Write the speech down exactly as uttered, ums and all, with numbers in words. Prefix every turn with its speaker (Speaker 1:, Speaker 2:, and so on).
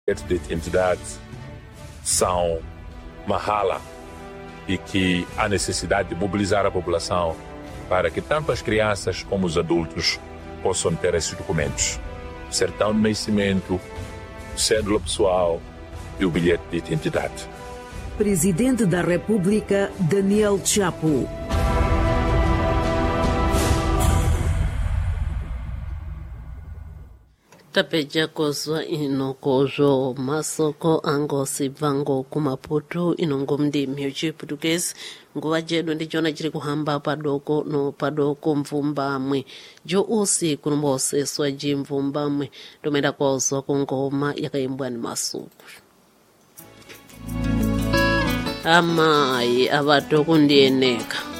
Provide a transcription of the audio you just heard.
Speaker 1: de identidade são mahala e que há necessidade de mobilizar a população para que tanto as crianças como os adultos possam ter esses documentos. Certidão de nascimento, cédula pessoal e o bilhete de identidade.
Speaker 2: Presidente da República, Daniel Chapo.
Speaker 3: Tapeja kozwa inokojo masoko angosi vango kumaputu inongomdi myoji Portuguese nguwa jedu ndi jona jiri kuhamba padoko no padoko mvumba mwe jo usi kunumbose swaji mvumba mwe domenda kozwa kungoma yakaimbwa ni masuku amayi abatoko ndiyeneka